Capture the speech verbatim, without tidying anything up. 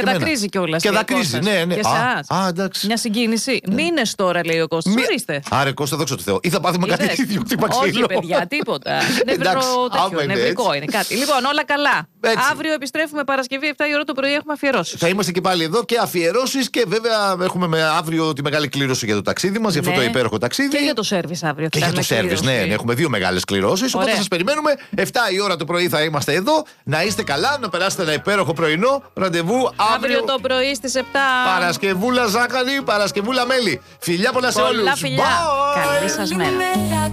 Και δακρύζει κιόλας. Και δακρύζει, ναι, ναι. Και εσάς. Α, εντάξει. Μια συγκίνηση. Μήνες τώρα, λέει ο Κώστας. Μη... Ορίστε. Άρε, Κώστα, δόξα τω Θεώ. Ή θα πάθουμε κάτι τέτοιο χτύπα ξύλο. Όχι, παιδιά, τίποτα. Νευρικό, νευρικό είναι κάτι. Λοιπόν, όλα καλά. Έτσι. Αύριο επιστρέφουμε Παρασκευή επτά η ώρα το πρωί, έχουμε αφιερώσεις. Θα είμαστε και πάλι εδώ και αφιερώσεις και βέβαια έχουμε με αύριο τη μεγάλη κλήρωση για το ταξίδι μας, για ναι. αυτό το υπέροχο ταξίδι. Και για το σέρβις αύριο. Και για το σέρβις, ναι, ναι, έχουμε δύο μεγάλες κληρώσεις. Οπότε σας περιμένουμε. επτά η ώρα το πρωί θα είμαστε εδώ. Να είστε καλά, να περάσετε ένα υπέροχο πρωινό. Ραντεβού αύριο, αύριο το πρωί στις επτά. Παρασκευούλα Ζάχαρη, Παρασκευούλα Μέλη. Φιλιά πολλά σε όλους. Πολλά φιλιά. Καλή σας μέρα.